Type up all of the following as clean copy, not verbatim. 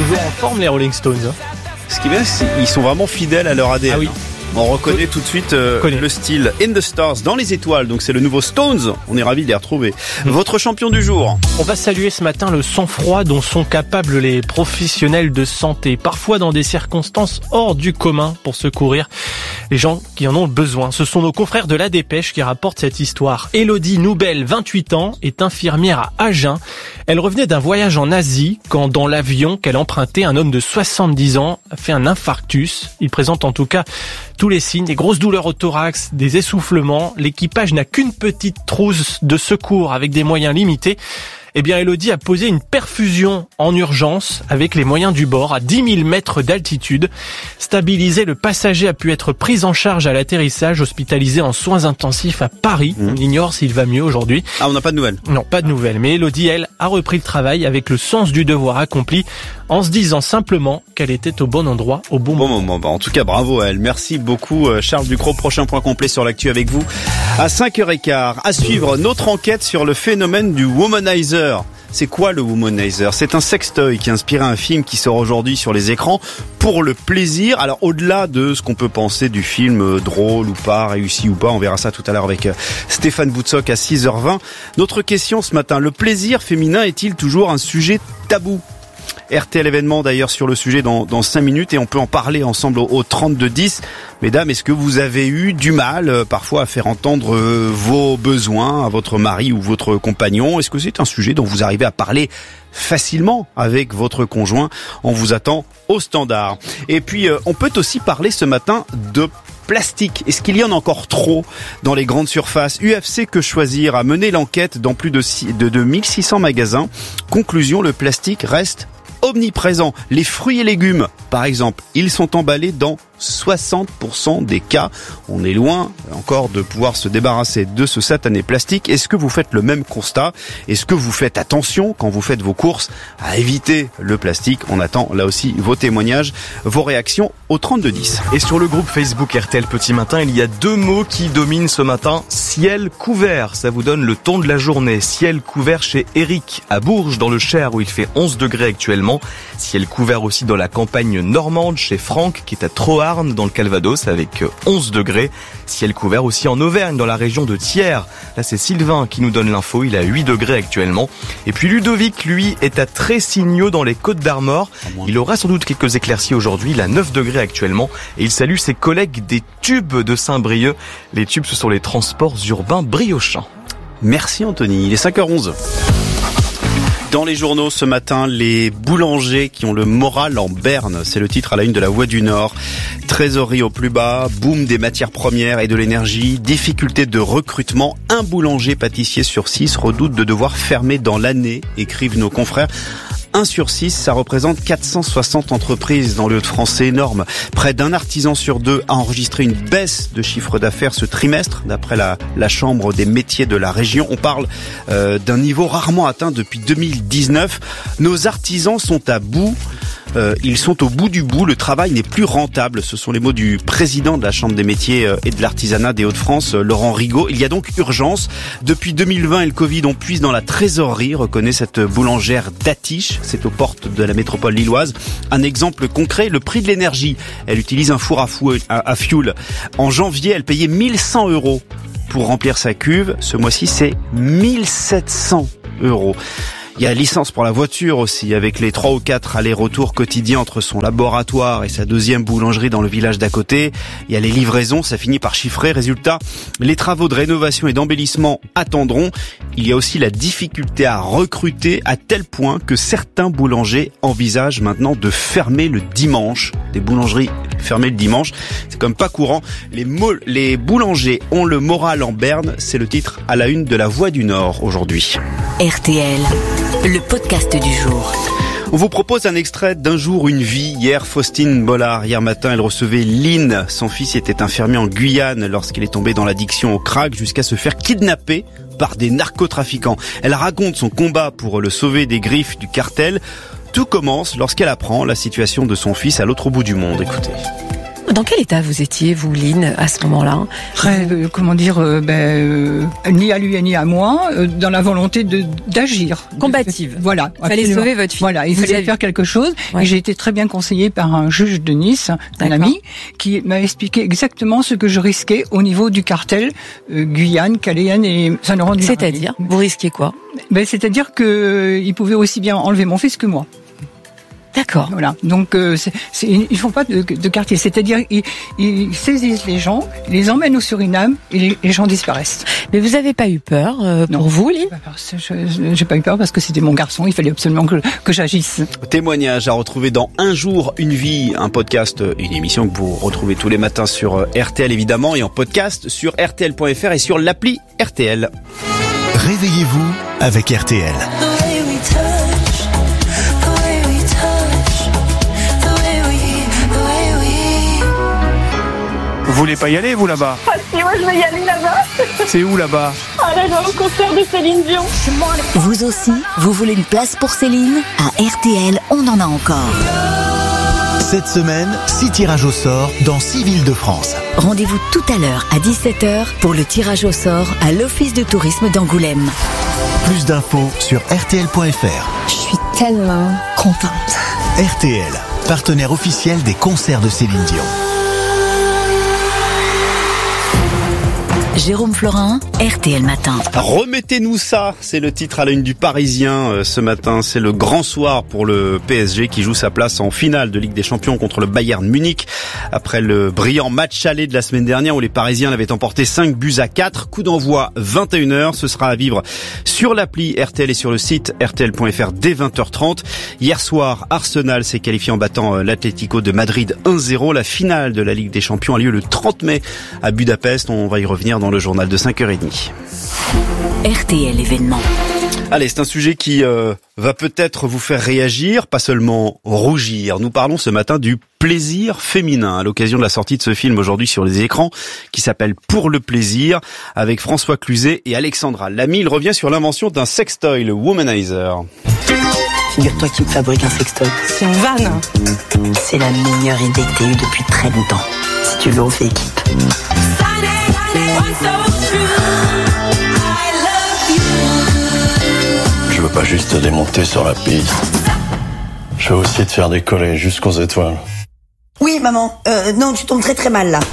toujours en forme les Rolling Stones. Hein. Ce qui est bien, c'est qu'ils sont vraiment fidèles à leur ADN. Ah oui. On reconnaît tout de suite le style In the Stars, dans les étoiles, donc c'est le nouveau Stones, on est ravis de les retrouver. Votre champion du jour. On va saluer ce matin le sang-froid dont sont capables les professionnels de santé, parfois dans des circonstances hors du commun pour secourir les gens qui en ont besoin. Ce sont nos confrères de La Dépêche qui rapportent cette histoire. Élodie Noubel, 28 ans, est infirmière à Agen. Elle revenait d'un voyage en Asie quand dans l'avion qu'elle empruntait, un homme de 70 ans a fait un infarctus. Il présente en tout cas tous les signes, des grosses douleurs au thorax, des essoufflements. L'équipage n'a qu'une petite trousse de secours avec des moyens limités. Eh bien, Élodie a posé une perfusion en urgence avec les moyens du bord à 10 000 mètres d'altitude. Stabilisé, le passager a pu être pris en charge à l'atterrissage, hospitalisé en soins intensifs à Paris. On ignore s'il va mieux aujourd'hui. Ah, on n'a pas de nouvelles? Non, pas de nouvelles. Mais Élodie, elle, a repris le travail avec le sens du devoir accompli, en se disant simplement qu'elle était au bon endroit, au bon moment. En tout cas, bravo à elle. Merci beaucoup, Charles Ducrot. Prochain point complet sur l'actu avec vous à 5h15. À suivre notre enquête sur le phénomène du womanizer. C'est quoi le womanizer? C'est un sextoy qui a inspiré un film qui sort aujourd'hui sur les écrans pour le plaisir. Alors au-delà de ce qu'on peut penser du film drôle ou pas, réussi ou pas, on verra ça tout à l'heure avec Stéphane Boutsock à 6h20. Notre question ce matin, le plaisir féminin est-il toujours un sujet tabou? RTL événement d'ailleurs sur le sujet dans 5 minutes et on peut en parler ensemble au 3210. Mesdames, est-ce que vous avez eu du mal parfois à faire entendre vos besoins à votre mari ou votre compagnon? Est-ce que c'est un sujet dont vous arrivez à parler facilement avec votre conjoint? On vous attend au standard. Et puis on peut aussi parler ce matin de plastique. Est-ce qu'il y en a encore trop dans les grandes surfaces? UFC Que Choisir a mené l'enquête dans plus de 1600 magasins. Conclusion, le plastique reste omniprésent. Les fruits et légumes, par exemple, ils sont emballés dans 60% des cas. On est loin encore de pouvoir se débarrasser de ce satané plastique. Est-ce que vous faites le même constat? Est-ce que vous faites attention quand vous faites vos courses à éviter le plastique? On attend là aussi vos témoignages, vos réactions au 3210. Et sur le groupe Facebook RTL Petit Matin, il y a 2 mots qui dominent ce matin. Ciel couvert, ça vous donne le ton de la journée. Ciel couvert chez Eric à Bourges dans le Cher où il fait 11 degrés actuellement. Ciel couvert aussi dans la campagne normande chez Franck qui est à Troarn dans le Calvados avec 11 degrés. Ciel couvert aussi en Auvergne dans la région de Thiers. Là c'est Sylvain qui nous donne l'info, il a 8 degrés actuellement. Et puis Ludovic, lui, est à Tressigno dans les Côtes d'Armor. Il aura sans doute quelques éclaircies aujourd'hui, il a 9 degrés actuellement. Et il salue ses collègues des Tubes de Saint-Brieuc. Les Tubes, ce sont les transports urbains briochins. Merci Anthony, il est 5h11. Dans les journaux ce matin, les boulangers qui ont le moral en berne. C'est le titre à la une de La Voix du Nord. Trésorerie au plus bas, boom des matières premières et de l'énergie, difficulté de recrutement. Un boulanger pâtissier sur 6 redoute de devoir fermer dans l'année, écrivent nos confrères. 1 sur 6, ça représente 460 entreprises dans le Hauts-de-France, c'est énorme. Près d'un artisan sur 2 a enregistré une baisse de chiffre d'affaires ce trimestre, d'après la Chambre des métiers de la région. On parle d'un niveau rarement atteint depuis 2019. Nos artisans sont à bout. Ils sont au bout du bout, le travail n'est plus rentable. Ce sont les mots du président de la Chambre des métiers et de l'artisanat des Hauts-de-France, Laurent Rigaud. Il y a donc urgence. Depuis 2020 et le Covid, on puise dans la trésorerie, reconnaît cette boulangère d'Attiche. C'est aux portes de la métropole lilloise. Un exemple concret, le prix de l'énergie. Elle utilise un four à fioul. En janvier, elle payait 1100 € pour remplir sa cuve. Ce mois-ci, c'est 1700 €. Il y a licence pour la voiture aussi, avec les 3 ou 4 allers-retours quotidiens entre son laboratoire et sa deuxième boulangerie dans le village d'à côté. Il y a les livraisons, ça finit par chiffrer. Résultat, les travaux de rénovation et d'embellissement attendront. Il y a aussi la difficulté à recruter à tel point que certains boulangers envisagent maintenant de fermer le dimanche. Des boulangeries fermées le dimanche, c'est comme pas courant. Les boulangers ont le moral en berne, c'est le titre à la une de La Voix du Nord aujourd'hui. RTL, le podcast du jour. On vous propose un extrait d'Un jour, une vie. Hier, Faustine Bollard, hier matin, elle recevait Lynn. Son fils était infirmier en Guyane lorsqu'il est tombé dans l'addiction au crack jusqu'à se faire kidnapper par des narcotrafiquants. Elle raconte son combat pour le sauver des griffes du cartel. Tout commence lorsqu'elle apprend la situation de son fils à l'autre bout du monde. Écoutez. Dans quel état vous étiez, vous, Lynn, à ce moment-là? Ni à lui ni à moi, dans la volonté d'agir. Combative. Voilà. Il fallait sauver votre fille. Voilà, il fallait faire quelque chose. Ouais. Et j'ai été très bien conseillée par un juge de Nice, un ami, qui m'a expliqué exactement ce que je risquais au niveau du cartel Guyane, Calayan et Saint-Laurent-du-Maroni. C'est-à-dire, vous risquez quoi? C'est-à-dire que il pouvait aussi bien enlever mon fils que moi. D'accord. Voilà. Donc ils font pas de quartier. C'est-à-dire ils saisissent les gens, ils les emmènent au Suriname et les gens disparaissent. Mais vous avez pas eu peur pour vous, Lynn? J'ai pas eu peur parce que c'était mon garçon. Il fallait absolument que j'agisse. Témoignage à retrouver dans Un jour, une vie, un podcast, une émission que vous retrouvez tous les matins sur RTL évidemment et en podcast sur rtl.fr et sur l'appli RTL. Réveillez-vous avec RTL. Vous voulez pas y aller, vous, là-bas? Ah si, moi je vais y aller là-bas. C'est où, là-bas? Ah là, au concert de Céline Dion. Vous aussi, vous voulez une place pour Céline? À RTL, on en a encore. Cette semaine, 6 tirages au sort dans 6 villes de France. Rendez-vous tout à l'heure à 17h pour le tirage au sort à l'Office de tourisme d'Angoulême. Plus d'infos sur rtl.fr. Je suis tellement contente. RTL, partenaire officiel des concerts de Céline Dion. Jérôme Florin, RTL Matin. Remettez-nous ça, c'est le titre à la une du Parisien ce matin. C'est le grand soir pour le PSG qui joue sa place en finale de Ligue des Champions contre le Bayern Munich. Après le brillant match aller de la semaine dernière où les Parisiens l'avaient emporté 5-4. Coup d'envoi 21h. Ce sera à vivre sur l'appli RTL et sur le site rtl.fr dès 20h30. Hier soir, Arsenal s'est qualifié en battant l'Atlético de Madrid 1-0. La finale de la Ligue des Champions a lieu le 30 mai à Budapest. On va y revenir dans le journal de 5h30. RTL événement. Allez, c'est un sujet qui va peut-être vous faire réagir, pas seulement rougir. Nous parlons ce matin du plaisir féminin à l'occasion de la sortie de ce film aujourd'hui sur les écrans qui s'appelle Pour le plaisir avec François Cluzet et Alexandra Lamy. Il revient sur l'invention d'un sextoy, le Womanizer. Figure-toi qui me fabrique un sextoy. C'est une vanne. C'est la meilleure idée que t'aies eue depuis très longtemps. Si tu veux, on fait équipe. Je veux pas juste te démonter sur la piste. Je veux aussi te faire décoller jusqu'aux étoiles. Oui, maman. Non, tu tombes très très mal là.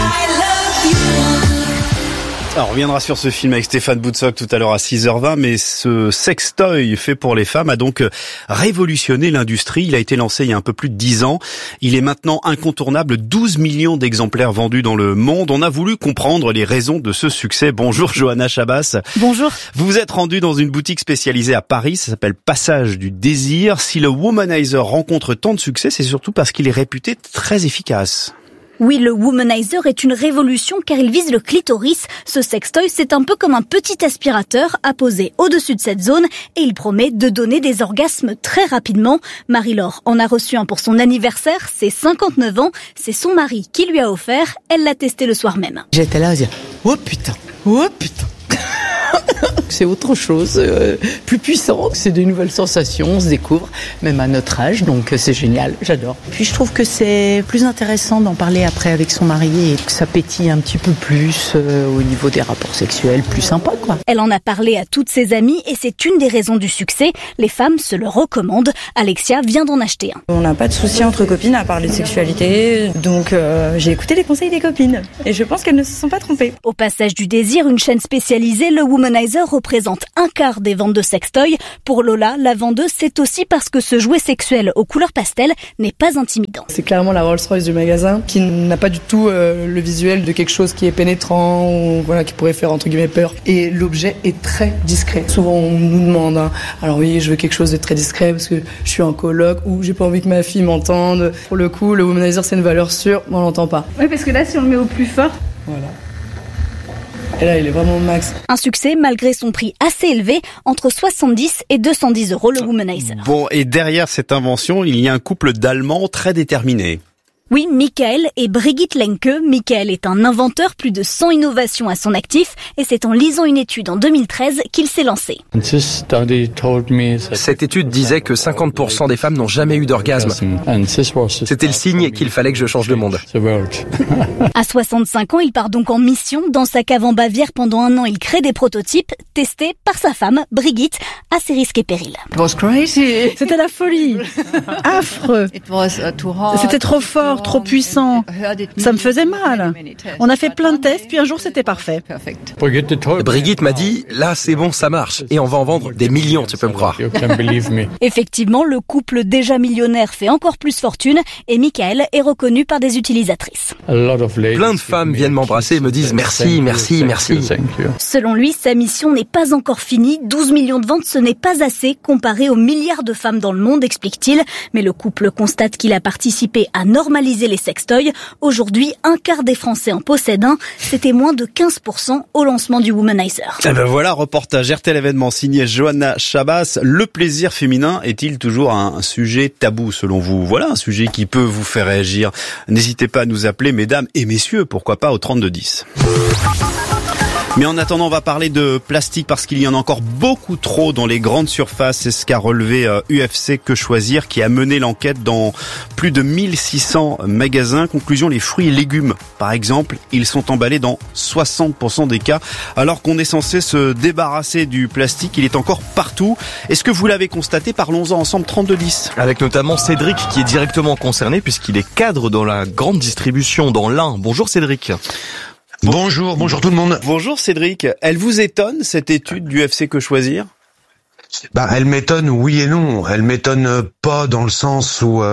Alors, on reviendra sur ce film avec Stéphane Boutsock tout à l'heure à 6h20, mais ce sextoy fait pour les femmes a donc révolutionné l'industrie. Il a été lancé il y a un peu plus de 10 ans. Il est maintenant incontournable, 12 millions d'exemplaires vendus dans le monde. On a voulu comprendre les raisons de ce succès. Bonjour Johanna Chabas. Bonjour. Vous vous êtes rendue dans une boutique spécialisée à Paris, ça s'appelle Passage du Désir. Si le Womanizer rencontre tant de succès, c'est surtout parce qu'il est réputé très efficace. Oui, le Womanizer est une révolution car il vise le clitoris. Ce sextoy, c'est un peu comme un petit aspirateur à poser au-dessus de cette zone et il promet de donner des orgasmes très rapidement. Marie-Laure en a reçu un pour son anniversaire, c'est 59 ans. C'est son mari qui lui a offert. Elle l'a testé le soir même. J'étais là à dire, oh putain. C'est autre chose, plus puissant, c'est de nouvelles sensations, on se découvre, même à notre âge, donc c'est génial, j'adore. Puis je trouve que c'est plus intéressant d'en parler après avec son mari et que ça pétille un petit peu plus au niveau des rapports sexuels, plus sympa quoi. Elle en a parlé à toutes ses amies et c'est une des raisons du succès. Les femmes se le recommandent. Alexia vient d'en acheter un. On n'a pas de soucis entre copines à parler de sexualité, donc j'ai écouté les conseils des copines et je pense qu'elles ne se sont pas trompées. Au Passage du Désir, une chaîne spécialisée, le Womanizer représente un quart des ventes de sextoy. Pour Lola, la vendeuse, c'est aussi parce que ce jouet sexuel aux couleurs pastel n'est pas intimidant. C'est clairement la Rolls-Royce du magasin qui n'a pas du tout le visuel de quelque chose qui est pénétrant ou voilà, qui pourrait faire entre guillemets peur. Et l'objet est très discret. Souvent on nous demande, alors oui, je veux quelque chose de très discret parce que je suis en coloc ou j'ai pas envie que ma fille m'entende. Pour le coup, le Womanizer c'est une valeur sûre, mais on l'entend pas. Oui, parce que là, si on le met au plus fort, voilà. Et là, il est vraiment max. Un succès malgré son prix assez élevé, entre 70 et 210 € le Womanizer. Bon, et derrière cette invention, il y a un couple d'Allemands très déterminés. Oui, Michael et Brigitte Lenke. Michael est un inventeur, plus de 100 innovations à son actif, et c'est en lisant une étude en 2013 qu'il s'est lancé. Cette étude disait que 50% des femmes n'ont jamais eu d'orgasme. C'était le signe qu'il fallait que je change de monde. À 65 ans, il part donc en mission. Dans sa cave en Bavière, pendant 1 an, il crée des prototypes testés par sa femme, Brigitte, à ses risques et périls. C'était la folie. Affreux. C'était trop fort, trop puissant. Ça me faisait mal. On a fait plein de tests, puis un jour c'était parfait. Brigitte m'a dit, là c'est bon, ça marche. Et on va en vendre des millions, tu peux me croire. Effectivement, le couple déjà millionnaire fait encore plus fortune et Michael est reconnu par des utilisatrices. Plein de femmes viennent m'embrasser et me disent merci, merci, merci. Selon lui, sa mission n'est pas encore finie. 12 millions de ventes, ce n'est pas assez comparé aux milliards de femmes dans le monde, explique-t-il. Mais le couple constate qu'il a participé à normaliser les sextoys. Aujourd'hui, 1/4 des Français en possèdent un. C'était moins de 15% au lancement du Womanizer. Et ben voilà, reportage RTL événement signé Johanna Chabas. Le plaisir féminin est-il toujours un sujet tabou selon vous? Voilà un sujet qui peut vous faire réagir. N'hésitez pas à nous appeler, mesdames et messieurs, pourquoi pas au 3210. Mais en attendant, on va parler de plastique parce qu'il y en a encore beaucoup trop dans les grandes surfaces. C'est ce qu'a relevé UFC Que Choisir qui a mené l'enquête dans plus de 1600 magasins. Conclusion, les fruits et légumes, par exemple, ils sont emballés dans 60% des cas. Alors qu'on est censé se débarrasser du plastique, il est encore partout. Est-ce que vous l'avez constaté? Parlons-en ensemble, 3210. Avec notamment Cédric qui est directement concerné puisqu'il est cadre dans la grande distribution dans l'Ain. Bonjour Cédric. Bonjour tout le monde. Bonjour Cédric. Elle vous étonne cette étude du UFC Que Choisir? Elle m'étonne, oui et non. Elle m'étonne pas dans le sens où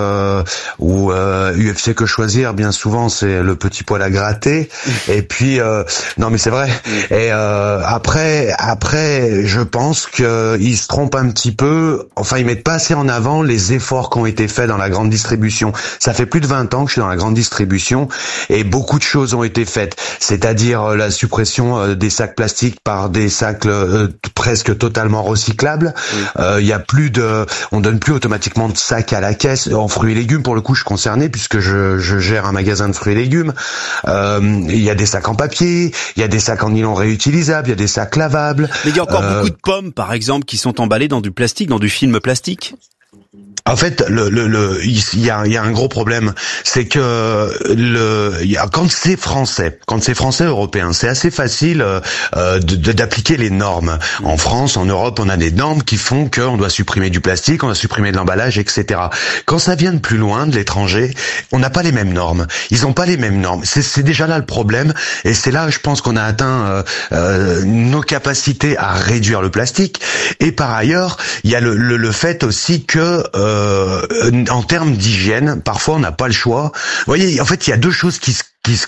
UFC Que Choisir, bien souvent, c'est le petit poil à gratter. Et puis, non mais c'est vrai. Et après, je pense qu'ils se trompent un petit peu. Enfin, ils mettent pas assez en avant les efforts qui ont été faits dans la grande distribution. Ça fait plus de 20 ans que je suis dans la grande distribution et beaucoup de choses ont été faites. C'est-à-dire la suppression des sacs plastiques par des sacs presque totalement recyclables. Il y a on donne plus automatiquement de sacs à la caisse en fruits et légumes. Pour le coup, je suis concerné puisque je gère un magasin de fruits et légumes. Il y a des sacs en papier, il y a des sacs en nylon réutilisables, il y a des sacs lavables. Mais il y a encore beaucoup de pommes, par exemple, qui sont emballées dans du plastique, dans du film plastique. En fait, il y a un gros problème, c'est que quand c'est français européen, c'est assez facile d'appliquer les normes. En France, en Europe, on a des normes qui font qu'on doit supprimer du plastique, on doit supprimer de l'emballage, etc. Quand ça vient de plus loin, de l'étranger, on n'a pas les mêmes normes. Ils n'ont pas les mêmes normes. C'est déjà là le problème, et c'est là, je pense, qu'on a atteint nos capacités à réduire le plastique. Et par ailleurs, il y a le fait aussi que en termes d'hygiène, parfois on n'a pas le choix. Vous voyez, en fait, il y a deux choses qui se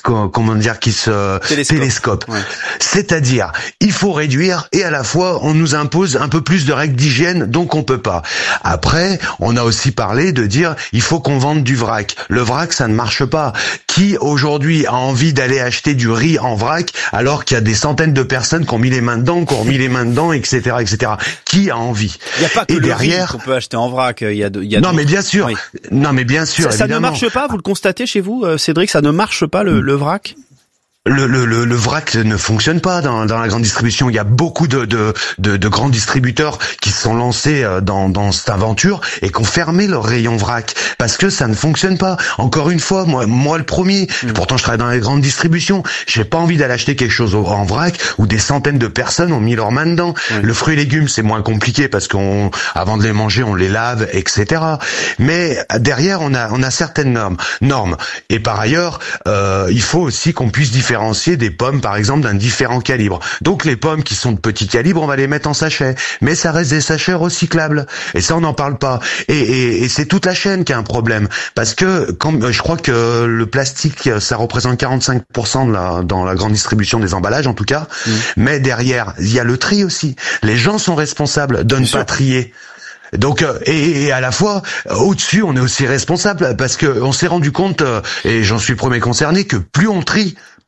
télescopent. Ouais. C'est-à-dire, il faut réduire et à la fois on nous impose un peu plus de règles d'hygiène, donc on peut pas. Après, on a aussi parlé de dire il faut qu'on vende du vrac. Le vrac, ça ne marche pas. Qui aujourd'hui a envie d'aller acheter du riz en vrac alors qu'il y a des centaines de personnes qui ont mis les mains dedans, etc., etc. Qui a envie? Il n'y a pas que le riz qu'on peut acheter en vrac. Non, mais bien sûr. Oui. Non, mais bien sûr. Ça ne marche pas. Vous le constatez chez vous, Cédric, ça ne marche pas le vrac? Le vrac ne fonctionne pas dans la grande distribution. Il y a beaucoup de grands distributeurs qui se sont lancés dans cette aventure et qui ont fermé leur rayon vrac parce que ça ne fonctionne pas. Encore une fois, moi le premier. Pourtant, je travaille dans les grandes distributions. J'ai pas envie d'aller acheter quelque chose en vrac où des centaines de personnes ont mis leurs mains dedans. Le fruit et légumes, c'est moins compliqué parce avant de les manger, on les lave, etc. Mais derrière, on a certaines normes. Et par ailleurs, il faut aussi qu'on puisse différencier des pommes, par exemple, d'un différent calibre. Donc les pommes qui sont de petit calibre, on va les mettre en sachet. Mais ça reste des sachets recyclables. Et ça, on n'en parle pas. Et c'est toute la chaîne qui a un problème. Parce que je crois que le plastique, ça représente 45% dans la grande distribution des emballages, en tout cas. Mais derrière, il y a le tri aussi. Les gens sont responsables de ne pas trier. Donc et à la fois au-dessus, on est aussi responsable parce que on s'est rendu compte et j'en suis le premier concerné que plus on trie,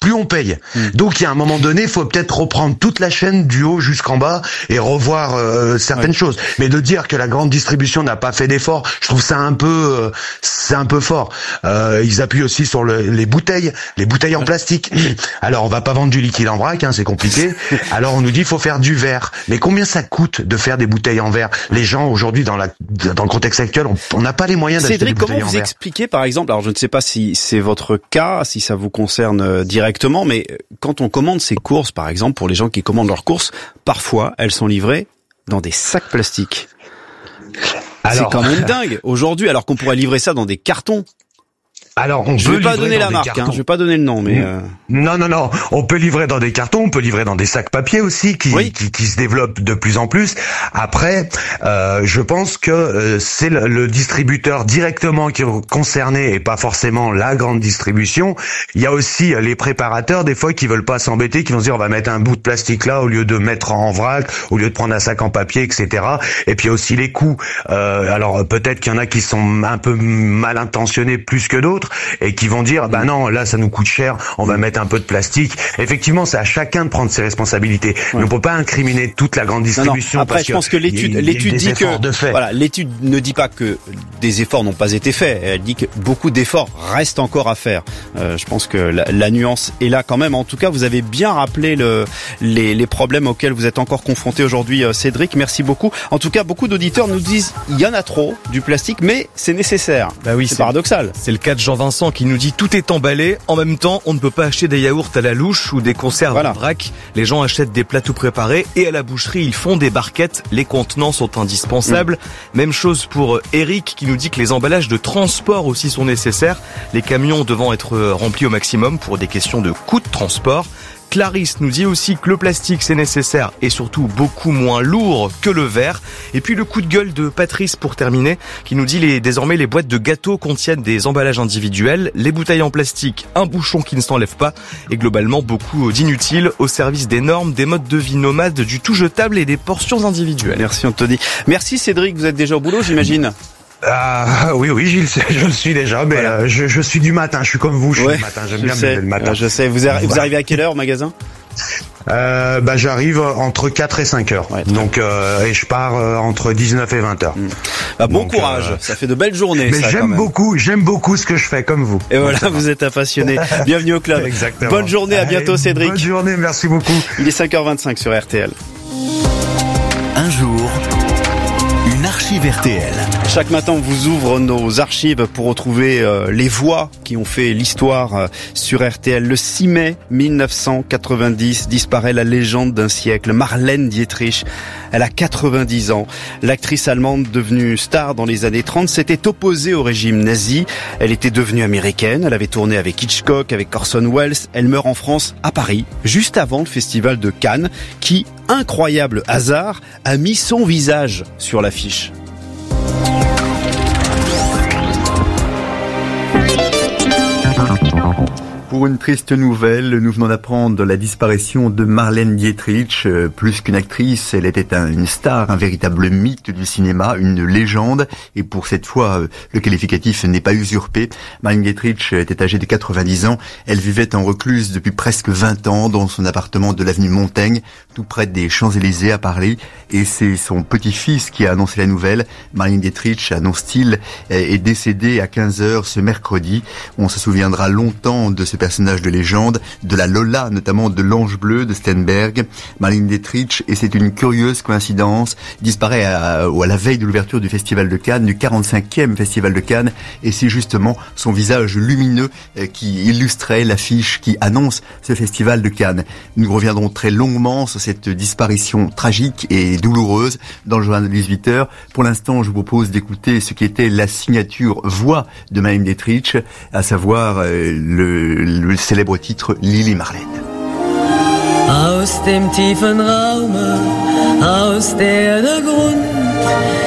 plus on paye. Donc il y a un moment donné, il faut peut-être reprendre toute la chaîne du haut jusqu'en bas et revoir certaines choses. Mais de dire que la grande distribution n'a pas fait d'efforts, je trouve ça un peu fort. Ils appuient aussi sur les bouteilles en plastique. Alors on va pas vendre du liquide en vrac, c'est compliqué. Alors on nous dit il faut faire du verre. Mais combien ça coûte de faire des bouteilles en verre? Les gens aujourd'hui dans le contexte actuel, on n'a pas les moyens d'acheter des bouteilles en verre. Cédric, comment vous expliquez par exemple, alors je ne sais pas si c'est votre cas, si ça vous concerne directement, mais quand on commande ses courses, par exemple pour les gens qui commandent leurs courses, parfois elles sont livrées dans des sacs plastiques. C'est quand même dingue aujourd'hui, alors qu'on pourrait livrer ça dans des cartons. Alors, je vais pas donner la marque, je vais pas donner le nom, mais non, on peut livrer dans des cartons, on peut livrer dans des sacs papier aussi, qui se développent de plus en plus. Après, je pense que c'est le distributeur directement qui est concerné et pas forcément la grande distribution. Il y a aussi les préparateurs des fois qui veulent pas s'embêter, qui vont se dire on va mettre un bout de plastique là au lieu de mettre en vrac, au lieu de prendre un sac en papier, etc. Et puis aussi les coûts. Alors peut-être qu'il y en a qui sont un peu mal intentionnés plus que d'autres, et qui vont dire non, là ça nous coûte cher, on va mettre un peu de plastique. Effectivement, c'est à chacun de prendre ses responsabilités. Mais on peut pas incriminer toute la grande distribution. Non. Après, je pense que l'étude dit que l'étude ne dit pas que des efforts n'ont pas été faits. Elle dit que beaucoup d'efforts restent encore à faire. Je pense que la nuance est là quand même. En tout cas, vous avez bien rappelé les problèmes auxquels vous êtes encore confrontés aujourd'hui, Cédric. Merci beaucoup. En tout cas, beaucoup d'auditeurs nous disent il y en a trop du plastique, mais c'est nécessaire. Oui, c'est paradoxal. C'est le cas de Jean-Vincent qui nous dit tout est emballé. En même temps, on ne peut pas acheter des yaourts à la louche ou des conserves en vrac. Les gens achètent des plats tout préparés et à la boucherie, ils font des barquettes. Les contenants sont indispensables. Même chose pour Eric qui nous dit que les emballages de transport aussi sont nécessaires. Les camions devant être remplis au maximum pour des questions de coût de transport. Clarisse nous dit aussi que le plastique c'est nécessaire et surtout beaucoup moins lourd que le verre. Et puis le coup de gueule de Patrice pour terminer, qui nous dit désormais les boîtes de gâteaux contiennent des emballages individuels, les bouteilles en plastique, un bouchon qui ne s'enlève pas et globalement beaucoup d'inutiles au service des normes, des modes de vie nomades, du tout jetable et des portions individuelles. Merci Anthony. Merci Cédric, vous êtes déjà au boulot j'imagine? Oui, Gilles, je le suis déjà, mais je suis du matin, je suis comme vous, je suis du matin, j'aime bien me lever le matin. Je sais, vous arrivez à quelle heure au magasin? J'arrive entre 4 et 5 heures. Donc et je pars entre 19 et 20 heures. Bon courage, ça fait de belles journées. Mais j'aime beaucoup ce que je fais comme vous. Et voilà, vous êtes un passionné. Bienvenue au club. Exactement. Bonne journée, à bientôt Cédric. Bonne journée, merci beaucoup. Il est 5h25 sur RTL. Un jour, une archive RTL. Chaque matin, on vous ouvre nos archives pour retrouver les voix qui ont fait l'histoire sur RTL. Le 6 mai 1990 disparaît la légende d'un siècle, Marlène Dietrich. Elle a 90 ans. L'actrice allemande devenue star dans les années 30 s'était opposée au régime nazi. Elle était devenue américaine. Elle avait tourné avec Hitchcock, avec Orson Welles. Elle meurt en France, à Paris, juste avant le festival de Cannes, qui, incroyable hasard, a mis son visage sur l'affiche. Pour une triste nouvelle, nous venons d'apprendre la disparition de Marlène Dietrich. Plus qu'une actrice, elle était une star, un véritable mythe du cinéma, une légende. Et pour cette fois, le qualificatif n'est pas usurpé. Marlène Dietrich était âgée de 90 ans. Elle vivait en recluse depuis presque 20 ans dans son appartement de l'avenue Montaigne, tout près des Champs-Élysées à Paris. Et c'est son petit-fils qui a annoncé la nouvelle. Marlène Dietrich, annonce-t-il, est décédée à 15h ce mercredi. On se souviendra longtemps de ce personnage de légende, de la Lola, notamment de l'Ange Bleu de Steinberg. Marlène Dietrich, et c'est une curieuse coïncidence, disparaît à la veille de l'ouverture du Festival de Cannes, du 45e Festival de Cannes, et c'est justement son visage lumineux qui illustrait l'affiche qui annonce ce Festival de Cannes. Nous reviendrons très longuement sur cette disparition tragique et douloureuse dans le journal de 18h. Pour l'instant, je vous propose d'écouter ce qui était la signature voix de Marlène Dietrich, à savoir le célèbre titre Lili Marlène. Aus dem tiefen Raume, aus der Grund